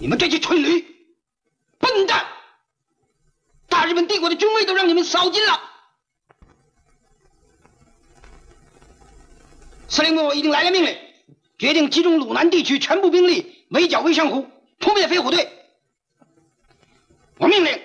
你们这些蠢驴、笨蛋！大日本帝国的军威都让你们扫尽了。司令部已经来了命令，决定集中鲁南地区全部兵力围剿魏上湖，扑灭飞虎队。我命令